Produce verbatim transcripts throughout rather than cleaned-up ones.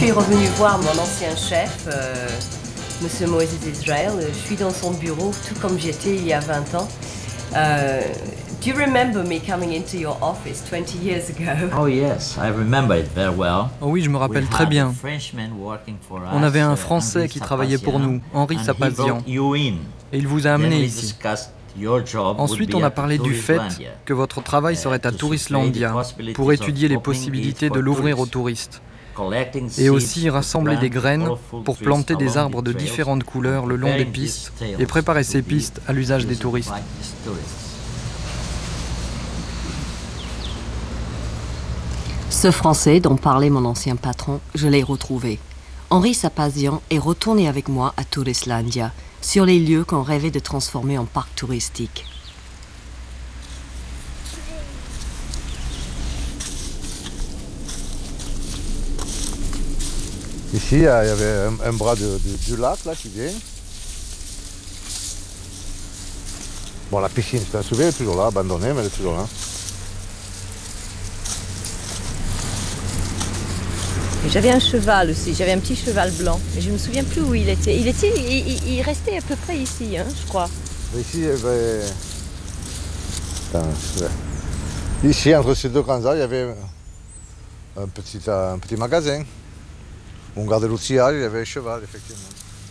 suis revenue voir mon ancien chef, euh, Monsieur Moses Israel. Je suis dans son bureau, tout comme j'étais il y a vingt ans. Uh, do you remember me coming into your office twenty years ago? Oh yes, I remember it very well. Oh oui, je me rappelle très bien. On avait un Français qui travaillait pour nous, Henri Sapazian, et il vous a amené ici. Ensuite, on a parlé du fait que votre travail serait à Tourislandia pour étudier les possibilités de l'ouvrir aux touristes. Et aussi rassembler des graines pour planter des arbres de différentes couleurs le long des pistes et préparer ces pistes à l'usage des touristes. Ce Français dont parlait mon ancien patron, je l'ai retrouvé. Henri Sapazian est retourné avec moi à Tourislandia, sur les lieux qu'on rêvait de transformer en parc touristique. Ici, il y avait un, un bras de, de, du lac là, qui vient. Bon, la piscine, tu t'en souviens, elle est toujours là, abandonnée, mais elle est toujours là. J'avais un cheval aussi, j'avais un petit cheval blanc, mais je ne me souviens plus où il était. Il était, il, il, il restait à peu près ici, hein, je crois. Ici, eh ben... Attends, ici, entre ces deux grands arbres, il y avait un petit, un petit magasin. On gardait l'outillage, il y avait un cheval, effectivement.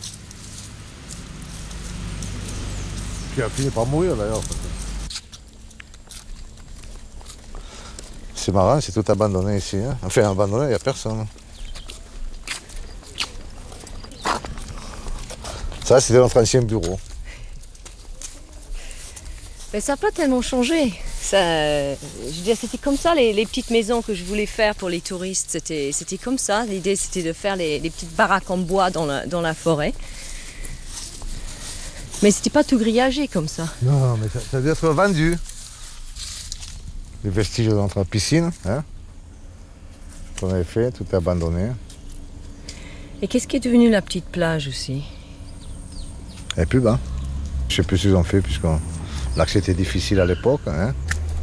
Qui a fini par mourir, d'ailleurs. C'est marrant, c'est tout abandonné ici. Hein. Enfin, abandonné, il n'y a personne. Ça, c'était notre ancien bureau. Mais ça n'a pas tellement changé. Ça, je veux dire, c'était comme ça, les, les petites maisons que je voulais faire pour les touristes. C'était, c'était comme ça. L'idée, c'était de faire les, les petites baraques en bois dans la, dans la forêt. Mais c'était pas tout grillagé comme ça. Non, mais ça, ça devait être vendu. Les vestiges de notre piscine, hein, qu'on avait fait, tout est abandonné. Et qu'est-ce qui est devenu la petite plage aussi? Elle est plus bas. Je sais plus ce qu'ils ont fait, puisque l'accès était difficile à l'époque. Hein.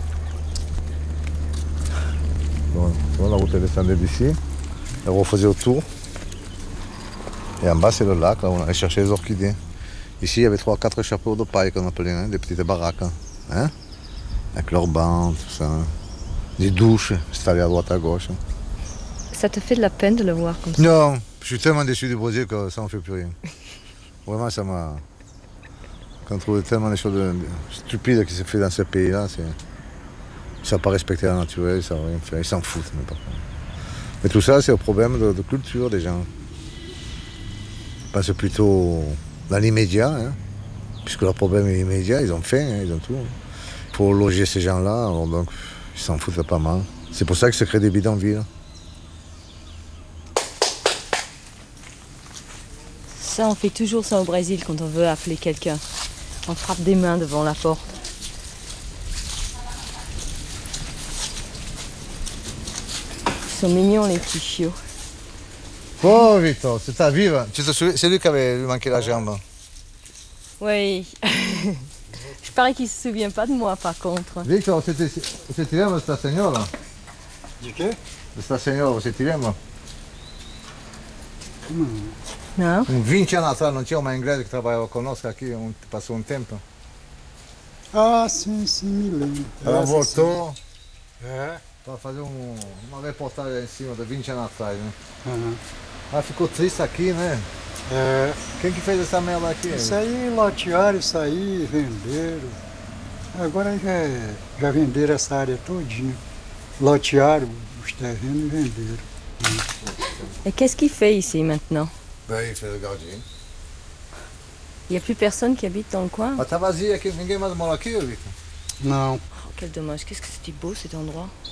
Bon, la route est descendue d'ici, elle refaisait autour. Et en bas, c'est le lac, là, on allait chercher les orchidées. Ici, il y avait trois, quatre chapeaux de paille qu'on appelait, hein, des petites baraques. Hein, avec leurs bancs, tout ça. Des douches installées à droite, à gauche. Ça te fait de la peine de le voir comme ça? Non, je suis tellement déçu du Brésil que ça n'en fait plus rien. Vraiment, ça m'a... Quand on trouve tellement des choses stupides qui se font dans ce pays-là, c'est... Ça n'a pas respecté la nature, ça n'a rien fait, ils s'en foutent. Mais, mais tout ça, c'est un problème de, de culture des gens. Je pense plutôt dans l'immédiat, hein, puisque leur problème est immédiat, ils ont faim, hein, ils ont tout. Pour loger ces gens-là, donc ils s'en foutent pas mal. C'est pour ça que se créent des bidonvilles. Ça, on fait toujours ça au Brésil quand on veut appeler quelqu'un. On frappe des mains devant la porte. Ils sont mignons, les petits chiots. Oh, Victor, c'est ta vive. Tu te souviens, c'est lui qui avait lui manqué la jambe. Oui. Je parie qu'il ne se souvient pas de moi, par contre. Victor, você ti lembra dessa senhora? De quê? Dessa senhora, você te lembra? Não. Não? Um vinte anos atrás, não tinha uma inglesa que trabalhava conosco aqui, um, passou um tempo? Ah, sim, sim, me lembro. Ela Essa voltou sim. É? para fazer um, uma reportagem em cima de vinte anos atrás, né? Uhum. Ela ficou triste aqui, né? É. Quem que fez essa merda aqui? Isso aí, lotearam isso aí, venderam. Agora já, é- já venderam essa área todinha. Lotearam os terrenos e venderam. Et qu'est-ce qu'il fait ici maintenant? Ben, il fait le gardien. Il n'y a plus personne qui habite dans le coin? Ah, tá vazio aqui, ninguém mais mora aqui, Victor? Não. Oh, quel dommage, qu'est-ce que c'était beau cet endroit.